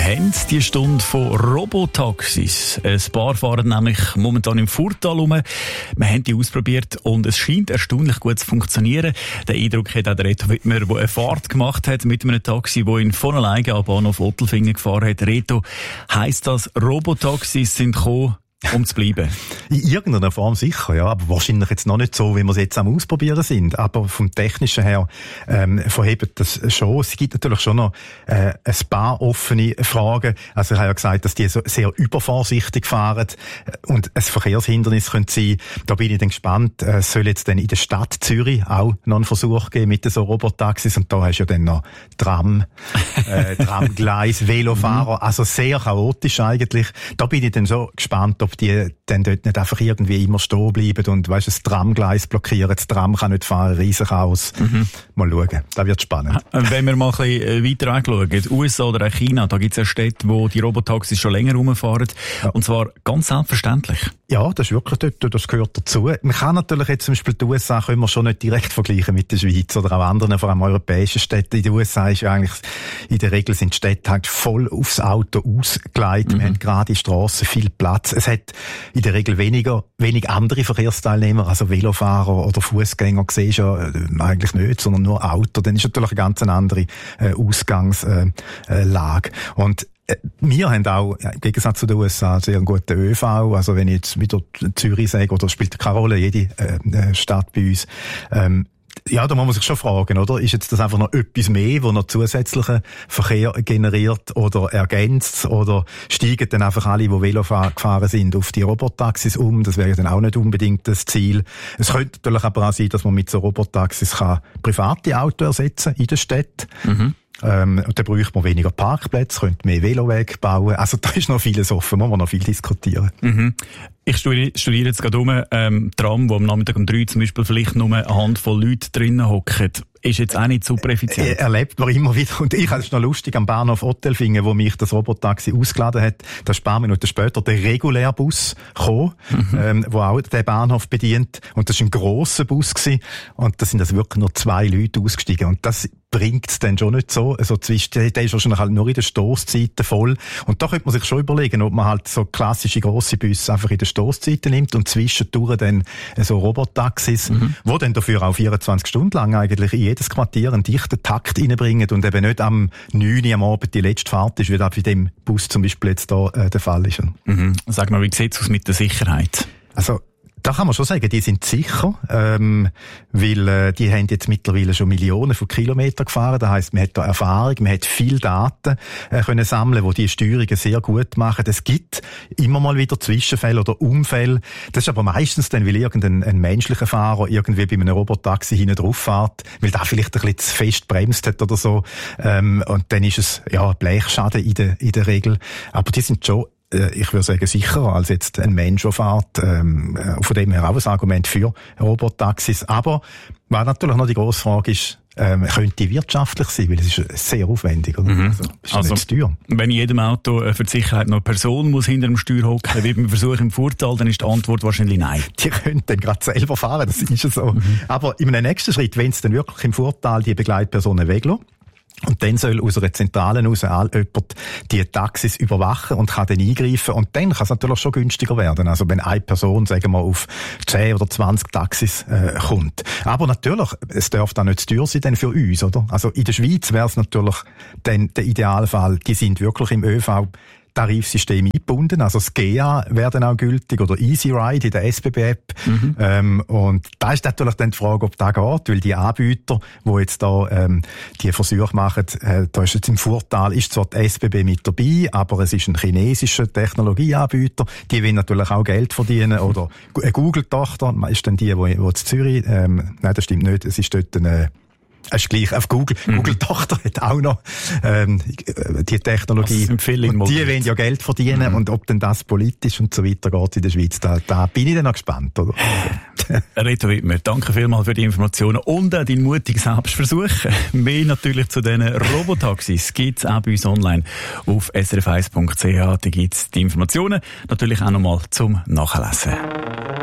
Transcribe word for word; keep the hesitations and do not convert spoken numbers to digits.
haben die Stunde von Robotaxis. Ein paar fahren nämlich momentan im Furtal rum. Wir haben die ausprobiert und es scheint erstaunlich gut zu funktionieren. Den Eindruck hat auch der Reto Wittmer, der eine Fahrt gemacht hat mit einem Taxi, das ihn von alleine am Bahnhof Ottelfingen gefahren hat. Reto, heisst das, Robotaxis sind gekommen, um zu bleiben? In irgendeiner Form sicher, ja. Aber wahrscheinlich jetzt noch nicht so, wie wir es jetzt am Ausprobieren sind. Aber vom Technischen her ähm, verhebt das schon. Es gibt natürlich schon noch äh, ein paar offene Fragen. Also ich habe ja gesagt, dass die so sehr übervorsichtig fahren und ein Verkehrshindernis könnte sein. Da bin ich dann gespannt. Es soll jetzt dann in der Stadt Zürich auch noch einen Versuch geben mit so Robotaxis. Und da hast du ja dann noch Tram, äh, Tramgleis, Velofahrer. Also sehr chaotisch eigentlich. Da bin ich dann so gespannt, ob die dann dort nicht einfach irgendwie immer stehen bleiben und, weisst, das Tramgleis blockieren. Das Tram kann nicht fahren, riesig aus. Mhm. Mal schauen. Das wird spannend. Wenn wir mal ein bisschen weiter anschauen, U S A oder auch China, da gibt es ja Städte, wo die Robotaxis schon länger rumfahren. Ja. Und zwar ganz selbstverständlich. Ja, das ist wirklich dort, das gehört dazu. Man kann natürlich jetzt zum Beispiel die U S A können wir schon nicht direkt vergleichen mit der Schweiz oder auch anderen, vor allem europäischen Städten. In den U S A ist ja eigentlich, in der Regel sind die Städte halt voll aufs Auto ausgelegt. Mhm. Wir haben gerade in Strassen viel Platz. Es hat in der Regel weniger, wenig andere Verkehrsteilnehmer, also Velofahrer oder Fußgänger siehst du ja äh, eigentlich nicht, sondern nur Auto. Dann ist natürlich eine ganz andere äh, Ausgangslage. Äh, Und wir haben auch, im Gegensatz zu den U S A, sehr einen guten ÖV. Also wenn ich jetzt wieder Zürich sage, oder spielt keine Rolle, jede äh, Stadt bei uns, ähm, ja, da muss man sich schon fragen, oder? Ist jetzt das einfach noch etwas mehr, wo noch zusätzlichen Verkehr generiert oder ergänzt? Oder steigen dann einfach alle, die Velo gefahren sind, auf die Robotaxis um? Das wäre dann auch nicht unbedingt das Ziel. Es könnte natürlich aber auch sein, dass man mit so Robotaxis kann private Autos ersetzen in der Stadt. Mhm. Ähm, und dann bräuchte man weniger Parkplätze, könnte mehr Velowege bauen. Also da ist noch vieles offen, muss man noch viel diskutieren. Mhm. Ich studiere jetzt gerade um, ähm, Tram, wo am Nachmittag um drei zum Beispiel vielleicht nur eine Handvoll Leute drinnen hocken. Ist jetzt auch nicht super effizient. Er, erlebt man immer wieder. Und ich, es ist noch lustig, am Bahnhof Ottelfingen, wo mich das Robotaxi ausgeladen hat, da ist ein paar Minuten später der Regulärbus gekommen, mhm. ähm, wo auch den Bahnhof bedient. Und das war ein grosser Bus gewesen. Und da sind also wirklich nur zwei Leute ausgestiegen. Und das bringt es dann schon nicht so. Also zwischen, der ist wahrscheinlich halt nur in den Stosszeiten voll. Und da könnte man sich schon überlegen, ob man halt so klassische grosse Busse einfach in den Stosszeiten nimmt und zwischendurch dann so Robotaxis, mhm. wo dann dafür auch vierundzwanzig Stunden lang eigentlich in jedes Quartier einen dichten Takt reinbringen und eben nicht am neun Uhr am Abend die letzte Fahrt ist, wie das bei dem Bus zum Beispiel jetzt da äh, der Fall ist. Mhm. Sag mal, wie sieht es aus mit der Sicherheit? Also, da kann man schon sagen, die sind sicher, ähm, weil äh, die haben jetzt mittlerweile schon Millionen von Kilometern gefahren. Das heisst, man hat da Erfahrung, man hat viel Daten äh, können sammeln, die die Steuerungen sehr gut machen. Es gibt immer mal wieder Zwischenfälle oder Unfälle. Das ist aber meistens dann, weil irgendein ein menschlicher Fahrer irgendwie bei einem Robotaxi hinten drauf fährt, weil der vielleicht ein bisschen zu fest bremst hat oder so. Ähm, und dann ist es ja Blechschaden in der, in der Regel. Aber die sind schon, ich würde sagen, sicherer als jetzt ein Mensch, der fährt. Ähm, von dem her auch ein Argument für Robotaxis. Aber was natürlich noch die grosse Frage ist, ähm, könnte die wirtschaftlich sein, weil es ist sehr aufwendig. Oder? Mhm. Also, ist also nicht teuer. Wenn in jedem Auto für die Sicherheit noch eine Person muss hinter dem Steuer hocken, wie beim Versuch im Furtal, dann ist die Antwort wahrscheinlich nein. Die können dann gerade selber fahren, das ist ja so. Mhm. Aber in einem nächsten Schritt, wenn es dann wirklich im Furtal die Begleitpersonen weglassen, und dann soll aus einer Zentrale raus jemand die Taxis überwachen und kann dann eingreifen. Und dann kann es natürlich schon günstiger werden. Also wenn eine Person, sagen wir, auf zehn oder zwanzig Taxis äh, kommt. Aber natürlich, es darf dann nicht zu teuer sein denn für uns, oder? Also in der Schweiz wäre es natürlich dann der Idealfall, die sind wirklich im ÖV Tarifsystem eingebunden, also das G E A wäre dann auch gültig oder Easy Ride in der S B B-App. Mhm. Ähm, und da ist natürlich dann die Frage, ob das geht, weil die Anbieter, die jetzt da ähm, die Versuche machen, äh, da ist jetzt im Furtal, ist zwar die S B B mit dabei, aber es ist ein chinesischer Technologieanbieter, die wollen natürlich auch Geld verdienen, oder eine Google-Tochter ist dann die, die in Zürich, ähm, nein, das stimmt nicht, es ist dort eine Es ist gleich auf Google. Mhm. Google-Tochter hat auch noch ähm, die Technologie. Und die wollen ja Geld verdienen. Mhm. Und ob denn das politisch und so weiter geht in der Schweiz, da, da bin ich dann noch gespannt. Oder? Reto Wittmer, danke vielmals für die Informationen und auch deinen mutigen Selbstversuch. Mehr natürlich zu diesen Robotaxis gibt es auch bei uns online auf s r f eins punkt c h. Da gibt es die Informationen natürlich auch nochmal zum Nachlesen.